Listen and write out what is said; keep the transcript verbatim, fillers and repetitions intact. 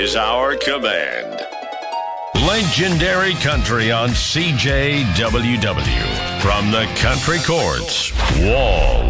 is our command. Legendary Country on C J W W. From the Country Courts, Wall.